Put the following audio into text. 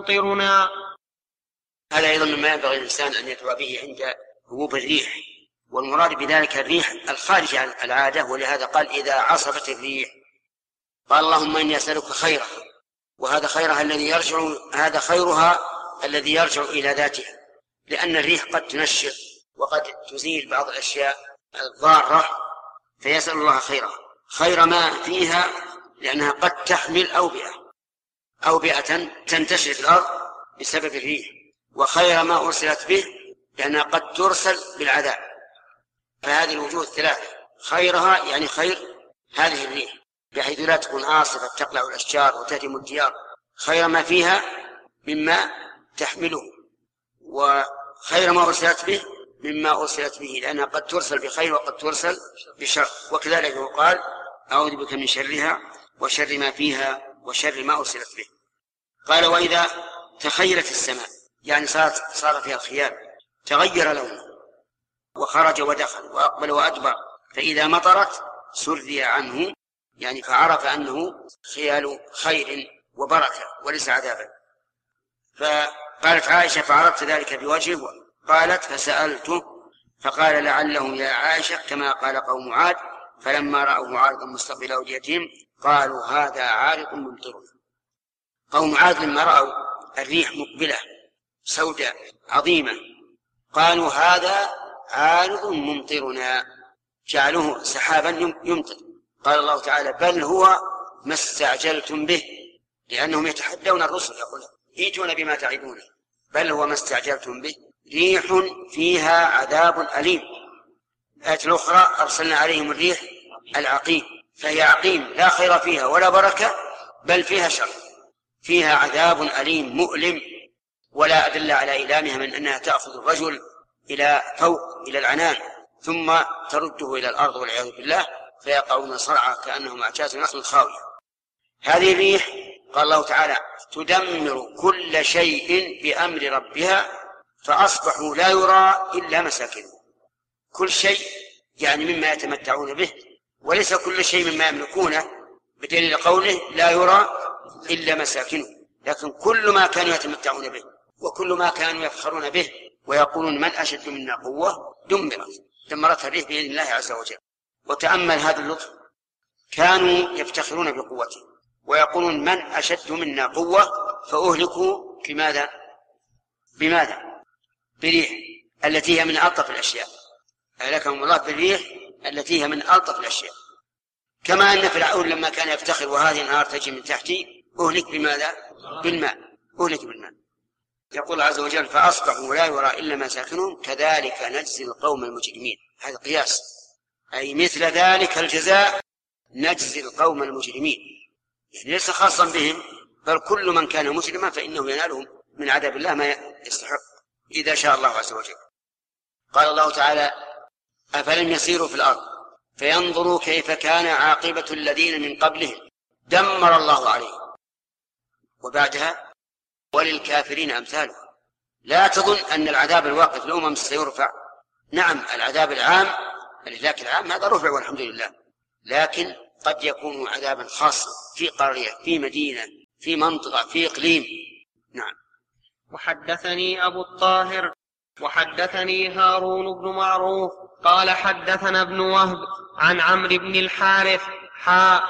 ممطرنا. هذا أيضا مما ينبغي الإنسان أن يدعو به عند هبوب الريح، والمراد بذلك الريح الخارج عن العادة، ولهذا قال إذا عصفت الريح قال اللهم إني أسألك خيرها، وهذا خيرها الذي يرجع، هذا خيرها الذي يرجع إلى ذاتها، لأن الريح قد تنشط وقد تزيل بعض الأشياء الضارة، فيسأل الله خيرها، خير ما فيها، لأنها قد تحمل أوبئة تنتشر في الأرض بسبب الريح، وخير ما أرسلت به لأنها قد ترسل بالعذاب. فهذه الوجوه الثلاثة خيرها يعني خير هذه الريح بحيث لا تكون عاصفة تقلع الأشجار وتهدم الديار، خير ما فيها مما تحمله، وخير ما أرسلت به مما أرسلت به، لأنها قد ترسل بخير وقد ترسل بشر. وكذلك قال أعوذ بك من شرها وشر ما فيها وشر ما أرسلت به. قال وإذا تخيلت السماء يعني صار فيها الخيال، تغير لونه وخرج ودخل وأقبل وأدبر، فإذا مطرت سري عنه يعني فعرف أنه خيال خير وبركة وليس عذابا. فقالت عائشة فعرفت ذلك بوجهه، قالت فسألته فقال لعله يا عائشة كما قال قوم عاد فلما رأوه عارضا مستقبل أوديتهم قالوا هذا عارض ممطرنا. قوم عاد لما رأوا الريح مقبلة سوداء عظيمة قالوا هذا عارض ممطرنا، جعلوه سحابا يمطر. قال الله تعالى بل هو ما استعجلتم به، لأنهم يتحدون الرسل يقول ائتون بما تعدون، بل هو ما استعجلتم به ريح فيها عذاب أليم. الآية الأخرى أرسلنا عليهم الريح العقيم، فهي عقيم لا خير فيها ولا بركة بل فيها شر، فيها عذاب أليم مؤلم، ولا أدل على إيلامها من أنها تأخذ الرجل إلى فوق إلى العنان ثم ترده إلى الأرض والعياذ بالله فيقعون صرعى كأنهم أعجاز نخل خاوية. هذه الريح قال الله تعالى تدمر كل شيء بأمر ربها فأصبحوا لا يرى إلا مساكنهم. كل شيء يعني مما يتمتعون به، وليس كل شيء مما يملكونه، بدليل قوله لا يرى إلا مساكنه، لكن كل ما كانوا يتمتعون به وكل ما كانوا يفخرون به ويقولون من أشد منا قوة دمرتها الريح بإذن الله عز وجل. وتأمل هذا اللطف، كانوا يفتخرون بقوته ويقولون من أشد منا قوة فأهلكوا بماذا؟ بريح التي هي من ألطف الأشياء، أهلكهم الله بالريح التي هي من ألطف الأشياء. كما أن فرعون لما كان يفتخر وهذه النار تجي من تحتي أهلك بماذا؟ بالماء، أهلك بالماء. يقول الله عز وجل فأصبحوا لا يرى إلا مساكنهم كذلك نجزي القوم المجرمين. هذا قياس، أي مثل ذلك الجزاء نجزي القوم المجرمين، يعني ليس خاصا بهم بل كل من كان مجرما فإنه ينالهم من عذاب الله ما يستحق إذا شاء الله عز وجل. قال الله تعالى أفلم يسيروا في الأرض فينظروا كيف كان عاقبة الذين من قبلهم دمر الله عليهم، وبعدها وللكافرين أمثالها. لا تظن أن العذاب الواقع في الأمم سيرفع، نعم العذاب العام الإهلاك العام هذا رفع والحمد لله، لكن قد يكون عذابا خاصا في قرية في مدينة في منطقة في إقليم. نعم. وحدثني أبو الطاهر وحدثني هارون بن معروف قال حدثنا ابن وهب عن عمرو بن الحارث